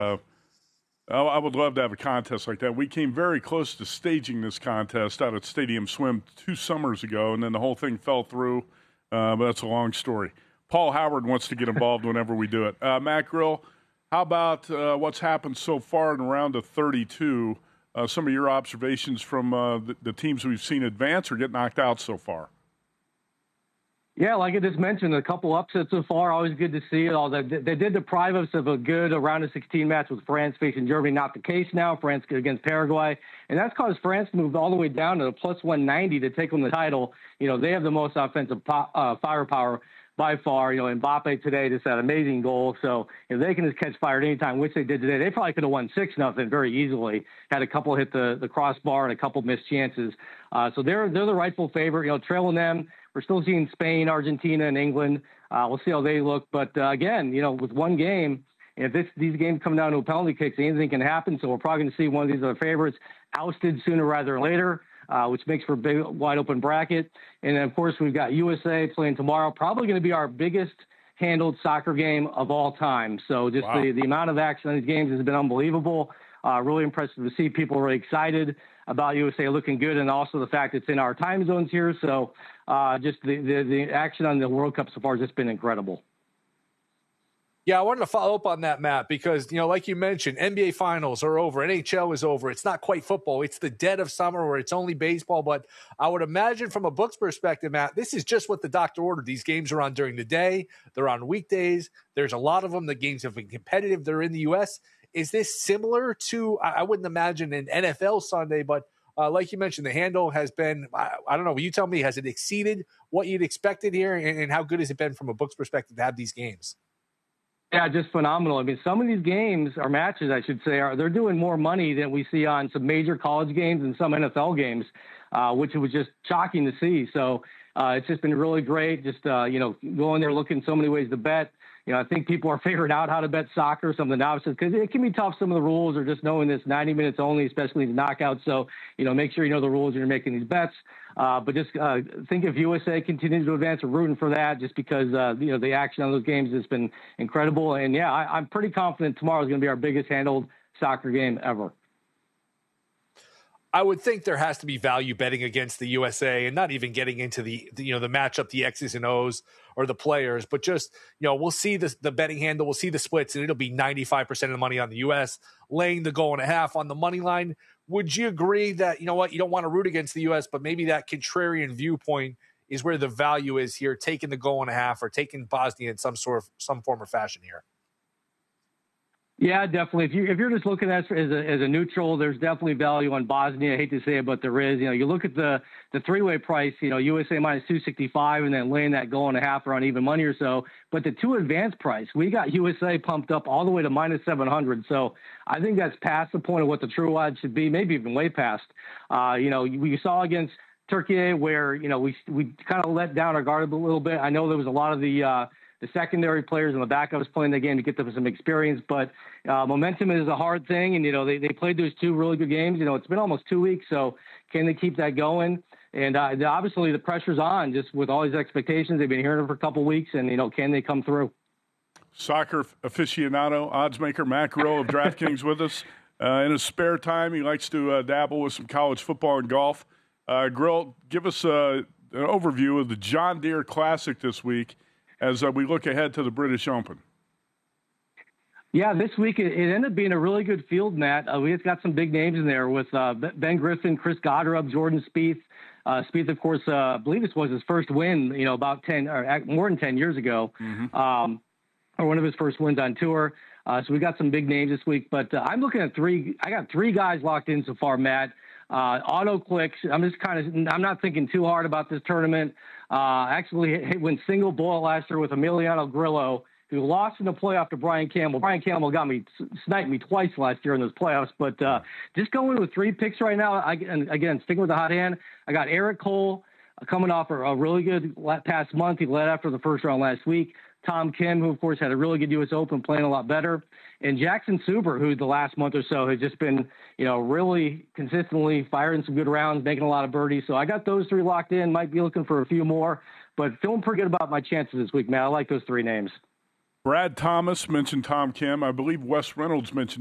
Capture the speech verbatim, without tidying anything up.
Uh, Oh, I would love to have a contest like that. We came very close to staging this contest out at Stadium Swim two summers ago, and then the whole thing fell through. Uh, but that's a long story. Paul Howard wants to get involved whenever we do it. Uh, Matt Grill, how about uh, what's happened so far in the round of thirty-two? Uh, some of your observations from uh, the, the teams we've seen advance or get knocked out so far. Yeah, like I just mentioned, a couple upsets so far. Always good to see it. All that they did deprive us of a good round of sixteen match with France facing Germany. Not the case now. France against Paraguay, and that's caused France to move all the way down to a plus one ninety to take home the title. You know, they have the most offensive po- uh, firepower by far. You know, Mbappe today just had an amazing goal. So if they can just catch fire at any time, which they did today, they probably could have won six nothing very easily. Had a couple hit the the crossbar and a couple missed chances. Uh, so they're they're the rightful favorite. You know, trailing them. We're still seeing Spain, Argentina, and England. Uh, we'll see how they look. But, uh, again, you know, with one game, if this, these games come down to penalty kicks, anything can happen. So we're probably going to see one of these other favorites ousted sooner rather than later, uh, which makes for a big, wide-open bracket. And, then, of course, we've got U S A playing tomorrow, probably going to be our biggest handled soccer game of all time. So just wow. the, the amount of action on these games has been unbelievable. Uh, really impressive to see people really excited about U S A looking good, and also the fact it's in our time zones here. So uh, just the, the, the action on the World Cup so far has just been incredible. Yeah, I wanted to follow up on that, Matt, because, you know, like you mentioned, N B A finals are over. N H L is over. It's not quite football. It's the dead of summer where it's only baseball. But I would imagine from a book's perspective, Matt, this is just what the doctor ordered. These games are on during the day. They're on weekdays. There's a lot of them. The games have been competitive. They're in the U S. Is this similar to, I wouldn't imagine an N F L Sunday, but uh, like you mentioned, the handle has been, I, I don't know, will you tell me, has it exceeded what you'd expected here? And, and how good has it been from a book's perspective to have these games? Yeah, just phenomenal. I mean, some of these games, or matches, I should say, are they're doing more money than we see on some major college games and some N F L games, uh, which was just shocking to see. So uh, it's just been really great. Just, uh, you know, going there looking so many ways to bet. You know, I think people are figuring out how to bet soccer, some of the novices, because it can be tough, some of the rules, or just knowing this ninety minutes only, especially the knockouts. So, you know, make sure you know the rules when you're making these bets. Uh, but just uh, think if U S A continues to advance, we're rooting for that just because, uh, you know, the action on those games has been incredible. And, yeah, I, I'm pretty confident tomorrow is going to be our biggest handled soccer game ever. I would think there has to be value betting against the U S A, and not even getting into the, the you know the matchup, the X's and O's or the players, but just, you know, we'll see the, the betting handle, we'll see the splits, and it'll be ninety-five percent of the money on the U S, laying the goal and a half on the money line. Would you agree that, you know what, you don't want to root against the U S, but maybe that contrarian viewpoint is where the value is here, taking the goal and a half or taking Bosnia in some sort of some form or fashion here? Yeah, definitely. If you if you're just looking at it as a as a neutral, there's definitely value on Bosnia. I hate to say it, but there is. You know, you look at the the three way price. You know, U S A minus two sixty five, and then laying that goal and a half or on even money or so. But the two advanced price, we got U S A pumped up all the way to minus seven hundred. So I think that's past the point of what the true odds should be, maybe even way past. Uh, you know, we saw against Turkey where you know we we kind of let down our guard a little bit. I know there was a lot of the. Uh, The secondary players and the backups playing the game to get them some experience, but uh, momentum is a hard thing. And, you know, they, they played those two really good games. You know, it's been almost two weeks. So can they keep that going? And uh, obviously the pressure's on just with all these expectations. They've been hearing it for a couple of weeks and, you know, can they come through? Soccer aficionado, oddsmaker Matt Grill of DraftKings with us. Uh, in his spare time, he likes to uh, dabble with some college football and golf. Uh, Grill, give us uh, an overview of the John Deere Classic this week as uh, we look ahead to the British Open. Yeah, this week it, it ended up being a really good field, Matt. Uh, we just got some big names in there with uh, Ben Griffin, Chris Gotterup, Jordan Spieth. Uh, Spieth, of course, uh, I believe this was his first win, you know, about ten or more than ten years ago, mm-hmm. um, or one of his first wins on tour. Uh, so we got some big names this week, but uh, I'm looking at three. I got three guys locked in so far, Matt. Uh, auto clicks. I'm just kind of, I'm not thinking too hard about this tournament. Uh, actually hit, went single bullet last year with Emiliano Grillo, who lost in the playoff to Brian Campbell. Brian Campbell got me, sniped me twice last year in those playoffs, but uh, just going with three picks right now. I, and again, sticking with the hot hand, I got Eric Cole coming off a, a really good past month. He led after the first round last week. Tom Kim, who, of course, had a really good U S Open, playing a lot better. And Jackson Suber, who the last month or so has just been, you know, really consistently firing some good rounds, making a lot of birdies. So I got those three locked in. Might be looking for a few more, but feeling pretty good about my chances this week, man. I like those three names. Brad Thomas mentioned Tom Kim. I believe Wes Reynolds mentioned